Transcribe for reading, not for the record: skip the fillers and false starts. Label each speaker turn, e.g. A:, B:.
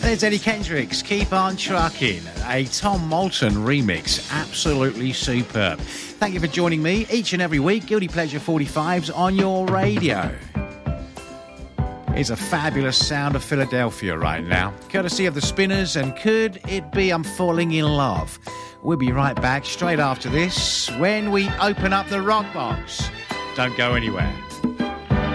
A: There's Eddie Kendricks, Keep On Trucking, a Tom Moulton remix, absolutely superb. Thank you for joining me each and every week, Guilty Pleasure 45s on your radio. It's a fabulous sound of Philadelphia right now, courtesy of the Spinners, and Could It Be I'm Falling in Love. We'll be right back straight after this when we open up the Rock Box. Don't go anywhere.